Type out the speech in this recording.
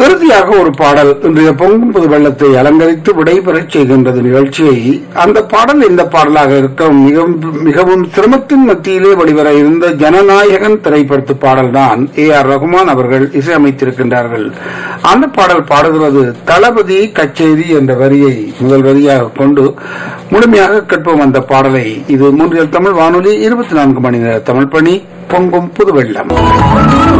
இறுதியாக ஒரு பாடல் இன்றைய பொங்கும் புது வெள்ளத்தை அலங்கரித்து விடைபெறச் செய்கின்றது நிகழ்ச்சியை. அந்த பாடல் இந்த பாடலாக இருக்க மிகவும் சிரமத்தின் மத்தியிலே வெளிவர இருந்த ஜனநாயகன் திரைப்படத்து பாடல்தான் ஏ.ஆர். ரகுமான் அவர்கள் இசையமைத்திருக்கின்றார்கள். அந்த பாடல் பாடுகிறது தளபதி கச்சேரி என்ற வரியை முதல் வரியாக கொண்டு முழுமையாக கேட்போம் அந்த பாடலை. இது மூன்றில் தமிழ் வானொலி 24 மணி நேர தமிழ் பணி பொங்கும் புது வெள்ளம்.